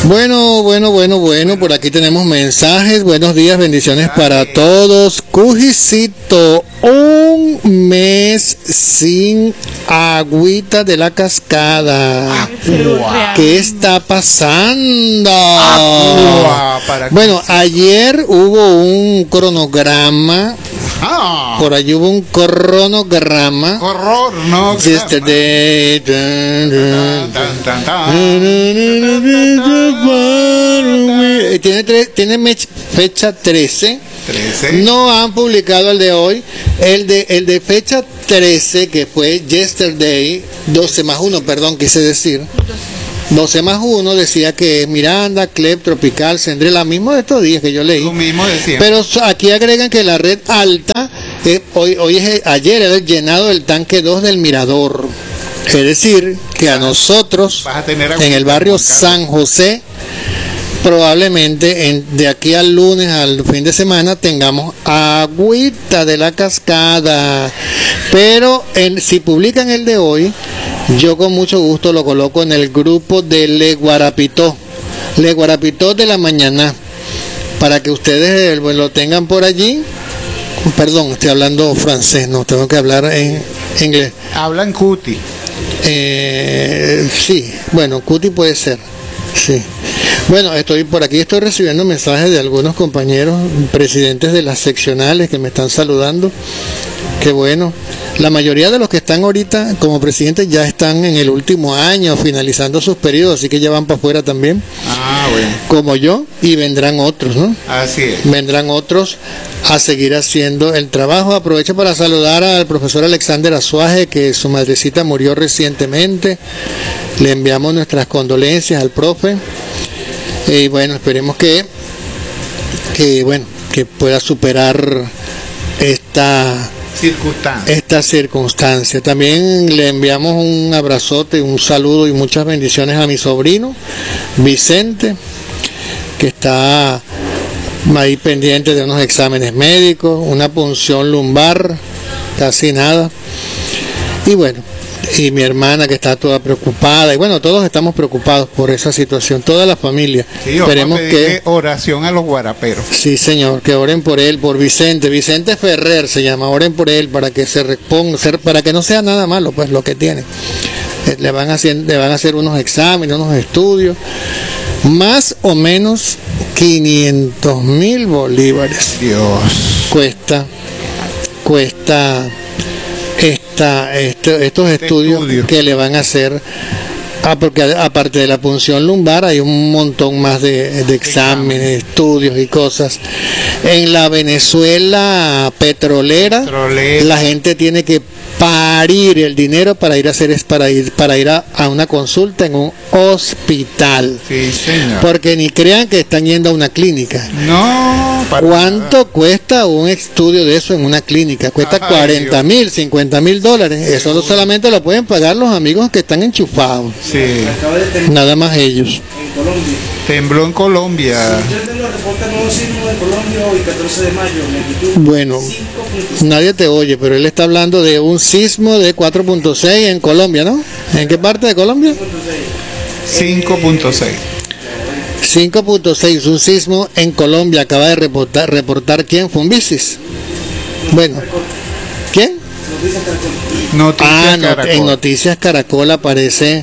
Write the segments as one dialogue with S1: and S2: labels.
S1: Bueno, por aquí tenemos mensajes. Buenos días, bendiciones para todos. Cujicito, un mes sin agüita de la cascada. ¿Qué está pasando? Bueno, ayer hubo un cronograma. Por allí hubo un cronograma. Yesterday. Tiene fecha 13. No han publicado el de hoy. El de fecha 13, que fue yesterday, 12+1, perdón, quise decir. 12+1 decía que Miranda, Clep, Tropical, Cendré, la misma de estos días que yo leí. Pero aquí agregan que la red alta, ayer era el llenado del tanque 2 del Mirador. Es decir, que a nosotros, en el barrio San José, probablemente de aquí al lunes, al fin de semana, tengamos agüita de la cascada. Pero si publican el de hoy, yo con mucho gusto lo coloco en el grupo de Le Guarapitó de la mañana, para que ustedes lo tengan por allí. Perdón, estoy hablando francés, no tengo que hablar en inglés.
S2: Hablan cuti.
S1: Sí, bueno, cuti puede ser, sí. Bueno, estoy recibiendo mensajes de algunos compañeros, presidentes de las seccionales que me están saludando. Qué bueno. La mayoría de los que están ahorita como presidentes ya están en el último año, finalizando sus periodos, así que ya van para afuera también. Bueno. Como yo, y vendrán otros, ¿no?
S2: Así es.
S1: Vendrán otros a seguir haciendo el trabajo. Aprovecho para saludar al profesor Alexander Azuaje, que su madrecita murió recientemente. Le enviamos nuestras condolencias al profe. Y bueno, esperemos que pueda superar esta circunstancia. También le enviamos un abrazote, un saludo y muchas bendiciones a mi sobrino Vicente, que está ahí pendiente de unos exámenes médicos, una punción lumbar, casi nada. Y bueno, y mi hermana que está toda preocupada, y bueno, todos estamos preocupados por esa situación, toda la familia.
S2: Sí, esperemos que oración a los guaraperos.
S1: Sí, señor, que oren por él, por Vicente Ferrer se llama, oren por él para que se reponga, para que no sea nada malo pues lo que tiene. Le van a hacer unos exámenes, unos estudios, más o menos 500,000 bolívares.
S2: Dios.
S1: Cuesta estos estudios que le van a hacer, porque aparte de la punción lumbar hay un montón más de exámenes, estudios y cosas. En la Venezuela petrolera, la gente tiene que parir el dinero para ir a una consulta en un hospital.
S2: Sí, señor.
S1: Porque ni crean que están yendo a una clínica.
S2: No.
S1: ¿Cuánto cuesta un estudio de eso en una clínica? Cuesta 40,000, 50,000 dólares. Eso no solamente lo pueden pagar los amigos que están enchufados.
S2: Sí.
S1: Nada más ellos.
S2: Tembló en Colombia.
S1: Bueno, nadie te oye, pero él está hablando de un sismo de 4.6 en Colombia, ¿no? ¿En qué parte de Colombia?
S2: 5.6.
S1: 5.6, un sismo en Colombia. Acaba de reportar ¿quién? Fumbisis. Bueno, ¿quién? En Noticias Caracol aparece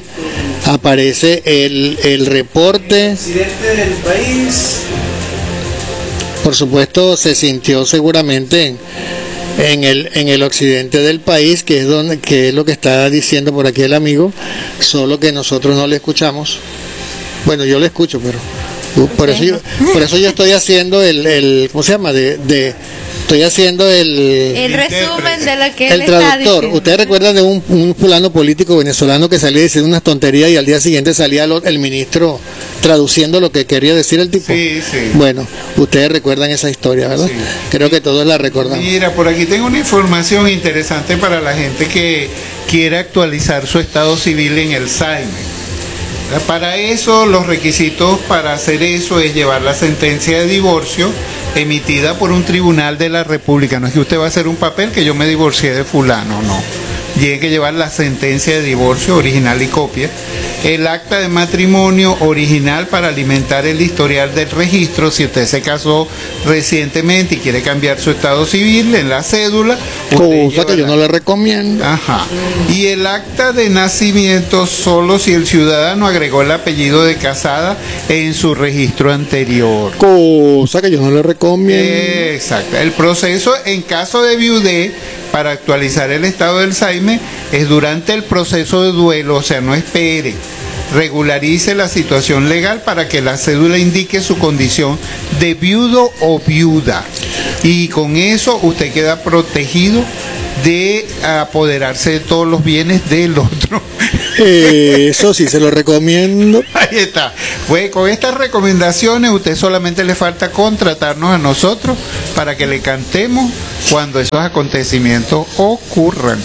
S1: el reporte.
S3: Presidente del país.
S1: Por supuesto, se sintió seguramente en el occidente del país, que es lo que está diciendo por aquí el amigo, solo que nosotros no le escuchamos. Bueno, yo le escucho, pero por eso yo estoy haciendo el ¿cómo se llama? Estoy haciendo el
S4: resumen de lo que
S1: el
S4: él
S1: traductor.
S4: está diciendo.
S1: ¿Ustedes recuerdan de un fulano político venezolano que salía diciendo unas tonterías y al día siguiente salía el ministro traduciendo lo que quería decir el tipo?
S2: Sí.
S1: Bueno, ustedes recuerdan esa historia, ¿verdad?
S2: Sí.
S1: Creo que todos la recordamos.
S2: Mira, por aquí tengo una información interesante para la gente que quiere actualizar su estado civil en el SAIME. Para eso, los requisitos para hacer eso es llevar la sentencia de divorcio emitida por un tribunal de la República. No es que usted va a hacer un papel que yo me divorcié de fulano, no. tiene que llevar la sentencia de divorcio original y copia, el acta de matrimonio original para alimentar el historial del registro, si usted se casó recientemente y quiere cambiar su estado civil en la cédula,
S1: cosa que yo no le recomiendo.
S2: Ajá. Y el acta de nacimiento solo si el ciudadano agregó el apellido de casada en su registro anterior.
S1: Cosa que yo no le recomiendo.
S2: Exacto. El proceso en caso de viudez para actualizar el estado del Alzheimer es durante el proceso de duelo, o sea, no espere. Regularice la situación legal para que la cédula indique su condición de viudo o viuda. Y con eso usted queda protegido de apoderarse de todos los bienes del otro.
S1: Eso sí se lo recomiendo.
S2: Ahí está. Pues con estas recomendaciones usted solamente le falta contratarnos a nosotros para que le cantemos cuando esos acontecimientos ocurran.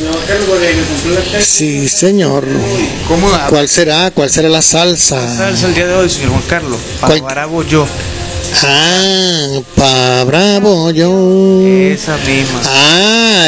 S1: Sí, señor.
S2: ¿Cómo?
S1: ¿Cuál será? ¿Cuál será la salsa?
S3: Salsa el día de hoy, señor Juan Carlos.
S1: ¿Cuál?
S3: Para bravo yo.
S1: Ah, pa bravo yo.
S3: Esa misma.
S1: Ah,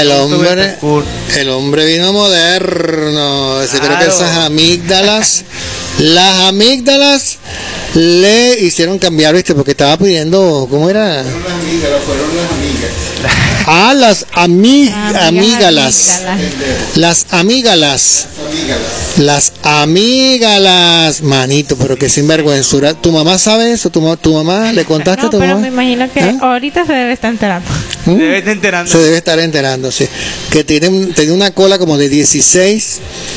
S1: el hombre vino moderno. Ese creo que esas amígdalas, las amígdalas le hicieron cambiar, ¿viste? Porque estaba pidiendo, ¿cómo era?
S2: Fueron las amigas.
S1: Ah, las amígalas. Las amígalas. Las amígalas. Manito, pero qué sinvergüenzura. ¿Tu mamá sabe eso? ¿Tu mamá le contaste
S4: No,
S1: a tu
S4: pero
S1: mamá?
S4: me imagino que ahorita se debe estar enterando.
S3: Debe estar enterando.
S1: Se debe estar enterando, sí. Que tenía una cola como de 16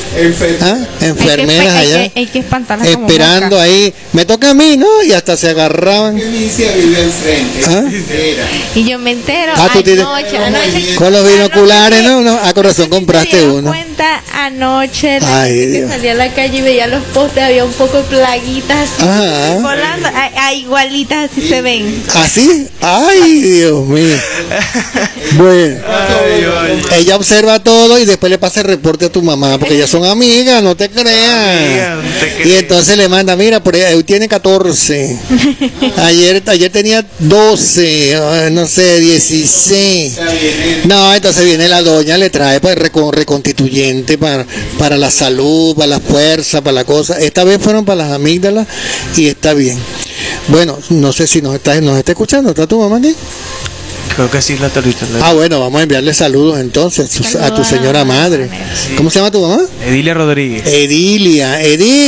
S1: enfermeras allá.
S4: Hay que espantarlas como
S1: esperando
S4: mosca.
S1: ahí. Me toca a mí, ¿no? Y hasta se agarraban.
S2: Inicia vive al frente.
S4: Y yo me entero
S1: Ah, tú tienes-
S4: anoche.
S1: Con los binoculares, ¿no? No, a corazón compraste
S4: ¿Se dieron
S1: uno.
S4: cuenta anoche
S1: Ay,
S4: que
S1: Dios.
S4: salía a la calle y veía los postes, había un poco de plaguitas así,
S1: Ajá.
S4: volando, igualitas así se ven.
S1: ¿Así? Ay, Dios mío. Bueno, ella observa todo y después le pasa el reporte a tu mamá, porque ellas son amigas, no te creas.
S3: Amiga, no te
S1: Y
S3: creas.
S1: entonces le manda, mira, por ahí tiene 14. Ayer tenía 12, no sé, 16. No, entonces viene la doña, le trae pues reconstituyente para la salud, para la fuerza, para la cosa. Esta vez fueron para las amígdalas y está bien. Bueno, no sé si nos está escuchando. ¿Está tu mamá aquí?
S3: Creo que sí, la torita.
S1: Ah, bueno, vamos a enviarle saludos entonces a tu señora madre. ¿Cómo se llama tu mamá?
S3: Edilia Rodríguez.
S1: Edilia,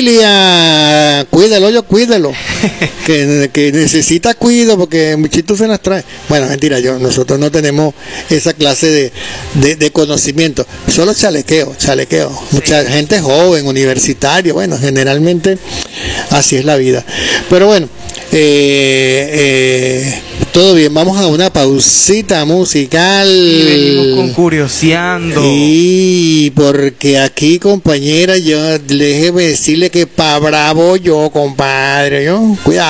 S1: cuídalo, cuídalo. que necesita cuido porque muchitos se las trae. Bueno, mentira, nosotros no tenemos esa clase de conocimiento. Solo chalequeo. Mucha gente joven, universitario, bueno, generalmente así es la vida. Pero bueno, todo bien, vamos a una pausita musical.
S3: Y venimos con Curioseando.
S1: Y porque aquí, compañera, yo déjeme decirle que pa' bravo yo, compadre, yo, cuidado.